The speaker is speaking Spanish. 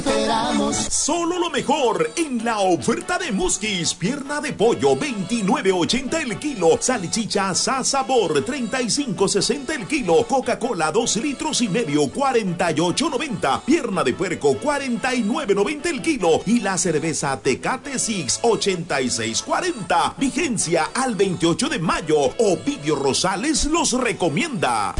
Solo lo mejor en la oferta de Muskis. Pierna de pollo 29.80 el kilo. Salchicha Sa Sabor 35.60 el kilo. Coca-Cola 2 litros y medio 48.90. Pierna de puerco 49.90 el kilo. Y la cerveza Tecate Six 86.40. Vigencia al 28 de mayo. Ovidio Rosales los recomienda.